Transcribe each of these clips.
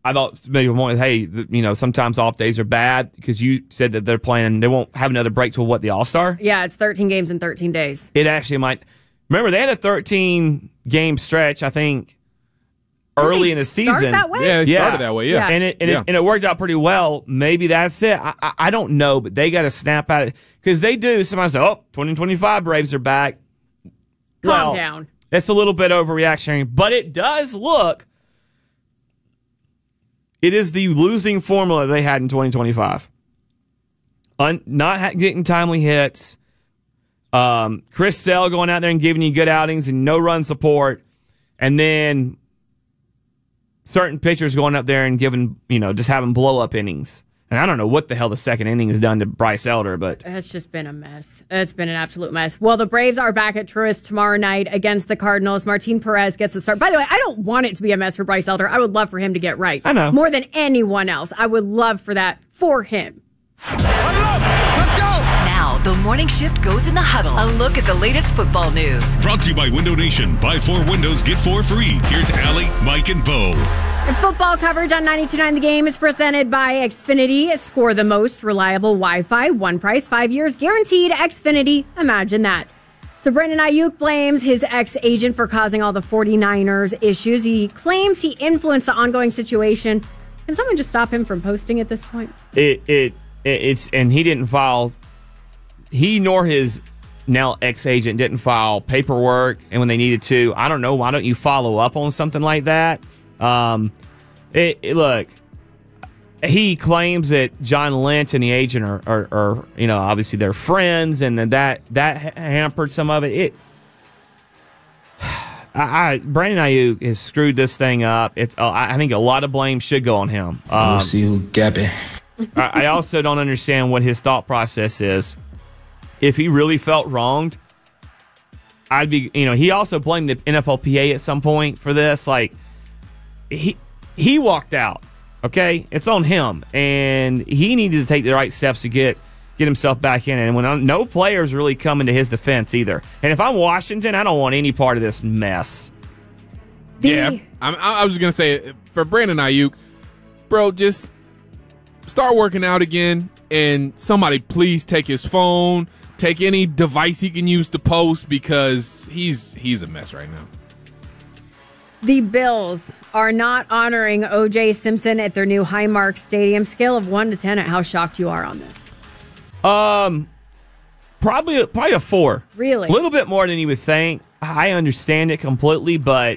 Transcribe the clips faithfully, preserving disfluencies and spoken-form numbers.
I thought maybe one, hey, the, you know, sometimes off days are bad because you said that they're playing, they won't have another break till what, the All-Star? Yeah, it's thirteen games in thirteen days. It actually might. Remember, they had a thirteen-game stretch, I think, early in the season. That way? Yeah, it yeah. started that way, yeah. And it, and, yeah. it, and it worked out pretty well. Maybe that's it. I, I, I don't know, but they got to snap out of it. Because they do. Somebody say, oh, twenty twenty-five Braves are back. Calm well, down. It's a little bit overreactionary, but it does look. It is the losing formula they had in twenty twenty-five. Un, not ha- getting timely hits. Um, Chris Sale going out there and giving you good outings and no run support. And then certain pitchers going up there and giving, you know, just having blow up innings. And I don't know what the hell the second inning has done to Bryce Elder, but it's just been a mess. It's been an absolute mess. Well, the Braves are back at Truist tomorrow night against the Cardinals. Martin Perez gets the start. By the way, I don't want it to be a mess for Bryce Elder. I would love for him to get right. I know. More than anyone else. I would love for that for him. Let's go! Now, the morning shift goes in the huddle. A look at the latest football news. Brought to you by Window Nation. Buy four windows, get four free. Here's Allie, Mike, and Bo. And football coverage on ninety-two point nine The Game is presented by Xfinity. Score the most reliable Wi-Fi. One price, five years guaranteed. Xfinity. Imagine that. So Brandon Ayuk blames his ex-agent for causing all the 49ers issues. He claims he influenced the ongoing situation. Can someone just stop him from posting at this point? it, it, it it's and he didn't file. He nor his now ex-agent didn't file paperwork, and when they needed to, I don't know. Why don't you follow up on something like that? Um, it, it, look, he claims that John Lynch and the agent are, are, are, you know, obviously they're friends, and that that hampered some of it. It, I, I Brandon Ayuk has screwed this thing up. It's, uh, I think a lot of blame should go on him. Um, We'll see who gapping. I, I also don't understand what his thought process is. If he really felt wronged, I'd be, you know, he also blamed the N F L P A at some point for this. Like, he he walked out, okay? It's on him, and he needed to take the right steps to get get himself back in. And when I'm, no players really coming to his defense either. And if I'm Washington, I don't want any part of this mess. Yeah, I'm, I was just gonna say for Brandon Ayuk, bro, just start working out again, and somebody please take his phone, take any device he can use to post, because he's he's a mess right now. The Bills are not honoring O J Simpson at their new Highmark Stadium. Scale of one to ten at how shocked you are on this. Um, probably probably a four. Really? A little bit more than you would think. I understand it completely, but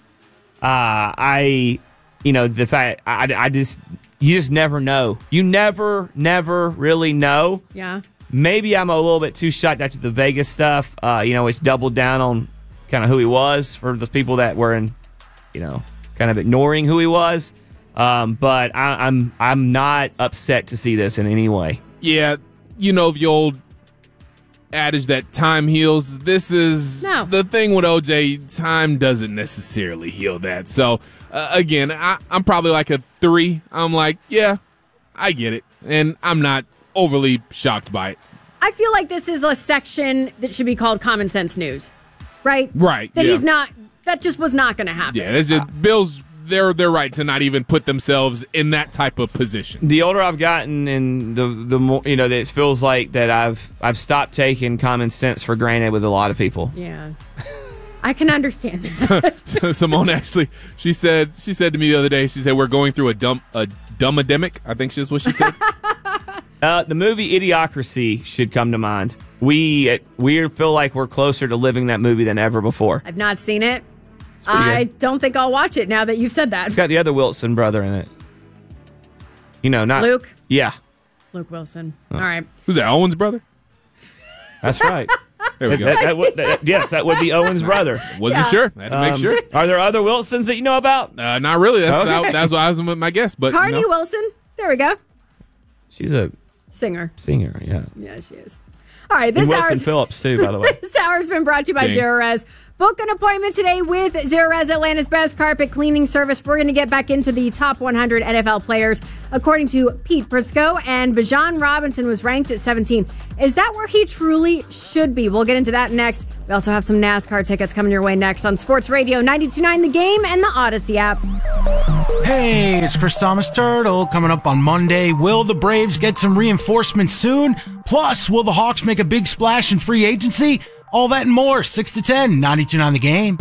uh, I, you know, the fact I, I just you just never know. You never, never really know. Yeah. Maybe I'm a little bit too shocked after the Vegas stuff. Uh, you know, it's doubled down on kind of who he was for the people that were in, you know, kind of ignoring who he was. Um, but I, I'm I'm not upset to see this in any way. Yeah, you know the old adage that time heals. This is No. the thing with O J. Time doesn't necessarily heal that. So uh, again, I, I'm probably like a three. I'm like, yeah, I get it, and I'm not overly shocked by it. I feel like this is a section that should be called common sense news, right? Right. That yeah. he's not. That just was not going to happen. Yeah, it's just, Bills. They're they're right to not even put themselves in that type of position. The older I've gotten, and the the more, you know, it feels like that I've I've stopped taking common sense for granted with a lot of people. Yeah. I can understand that. Simone actually, she said she said to me the other day, she said we're going through a dumb a dumbademic. I think that's what she said. Uh, the movie Idiocracy should come to mind. We we feel like we're closer to living that movie than ever before. I've not seen it. pretty I good. don't think I'll watch it now that you've said that. It's got the other Wilson brother in it. You know, not Luke? Yeah, Luke Wilson. All right. Who's that? Owen's brother? that's right. There we That- go. that- that would- that- yes, that would be Owen's brother. Wasn't sure. I had to make Um, sure. Are there other Wilsons that you know about? Uh, not really. That's Okay. that, that's why I was with my guess. But Carney you know. Wilson. There we go. She's a Singer. singer, yeah. Yeah, she is. All right. And This Wilson hour's, Phillips too, by the way. this hour's been brought to you by Dang. Zero Res. Book an appointment today with Zerorez, Atlanta's best carpet cleaning service. We're going to get back into the top one hundred N F L players, according to Pete Prisco, and Bijan Robinson was ranked at seventeen. Is that where he truly should be? We'll get into that next. We also have some NASCAR tickets coming your way next on Sports Radio ninety-two point nine The Game and the Odyssey app. Hey, it's Chris Thomas Turtle coming up on Monday. Will the Braves get some reinforcements soon? Plus, will the Hawks make a big splash in free agency? All that and more, six to ten, ninety-two point nine The Game.